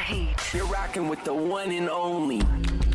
heat. You're rocking with the one and only